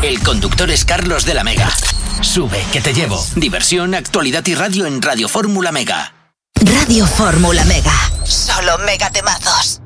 El conductor es Carlos de la Mega. Sube, que te llevo. Diversión, actualidad y radio en Radio Fórmula Mega. Radio Fórmula Mega. Solo mega temazos.